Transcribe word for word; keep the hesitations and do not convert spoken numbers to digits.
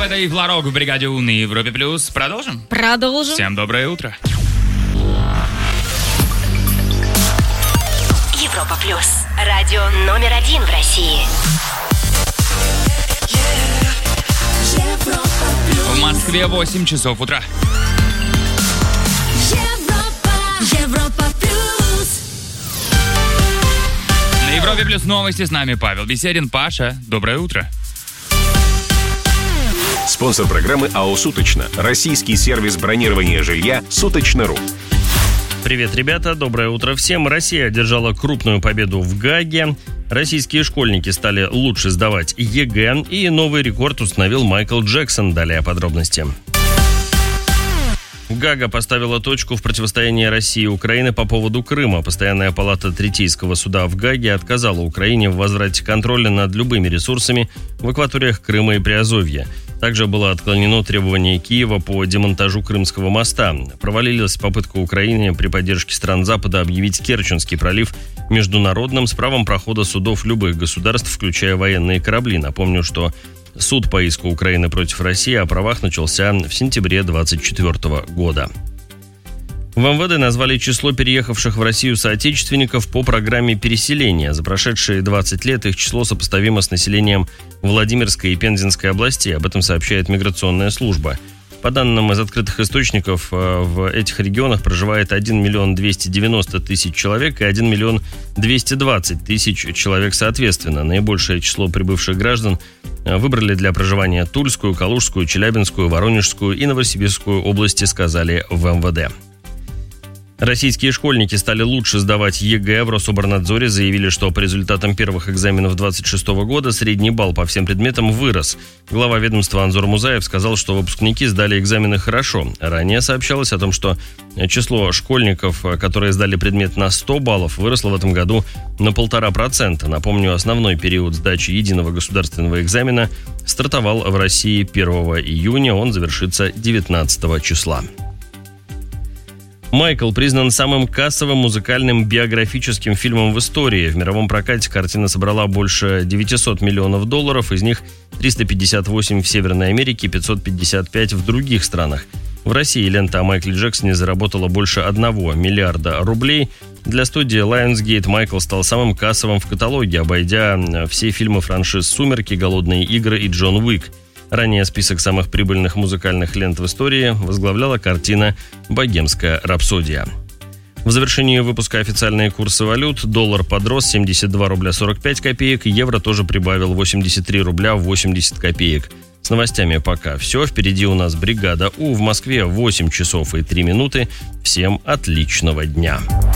это и Флорок в бригаде У на Европе Плюс. Продолжим? Продолжим. Всем доброе утро. Европа Плюс. Радио номер один в России. В Москве восемь часов утра. Европа, Европа Плюс. На Европе Плюс новости, с нами Павел Беседин. Паша, доброе утро. Спонсор программы АО «Суточно». Российский сервис бронирования жилья «Суточно.ру». Привет, ребята, доброе утро всем. Россия одержала крупную победу в Гааге. Российские школьники стали лучше сдавать ЕГЭ. И новый рекорд установил Майкл Джексон. Далее подробности. Гаага поставила точку в противостоянии России и Украины по поводу Крыма. Постоянная палата Третейского суда в Гааге отказала Украине в возврате контроля над любыми ресурсами в акваториях Крыма и Приазовья. Также было отклонено требование Киева по демонтажу Крымского моста. Провалилась попытка Украины при поддержке стран Запада объявить Керченский пролив международным с правом прохода судов любых государств, включая военные корабли. Напомню, что суд по иску Украины против России о правах начался в сентябре двадцать четвёртого года. В МВД назвали число переехавших в Россию соотечественников по программе переселения. За прошедшие двадцать лет их число сопоставимо с населением Владимирской и Пензенской областей. Об этом сообщает миграционная служба. По данным из открытых источников, в этих регионах проживает один миллион двести девяносто тысяч человек и один миллион двести двадцать тысяч человек соответственно. Наибольшее число прибывших граждан выбрали для проживания Тульскую, Калужскую, Челябинскую, Воронежскую и Новосибирскую области, сказали в МВД. Российские школьники стали лучше сдавать ЕГЭ. В Рособорнадзоре заявили, что по результатам первых экзаменов две тысячи двадцать шестого года средний балл по всем предметам вырос. Глава ведомства Анзор Музаев сказал, что выпускники сдали экзамены хорошо. Ранее сообщалось о том, что число школьников, которые сдали предмет на сто баллов, выросло в этом году на полтора процента. Напомню, основной период сдачи единого государственного экзамена стартовал в России первого июня. Он завершится девятнадцатого числа. «Майкл» признан самым кассовым музыкальным биографическим фильмом в истории. В мировом прокате картина собрала больше девятьсот миллионов долларов, из них триста пятьдесят восемь в Северной Америке, пятьсот пятьдесят пять в других странах. В России лента о Майкле Джексоне заработала больше одного миллиарда рублей. Для студии Lionsgate Майкл стал самым кассовым в каталоге, обойдя все фильмы франшиз «Сумерки», «Голодные игры» и «Джон Уик». Ранее список самых прибыльных музыкальных лент в истории возглавляла картина «Богемская рапсодия». В завершении выпуска официальные курсы валют. Доллар подрос семьдесят два рубля сорок пять копеек, евро тоже прибавил восемьдесят три рубля восемьдесят копеек. С новостями пока все. Впереди у нас бригада У. В Москве восемь часов и три минуты. Всем отличного дня.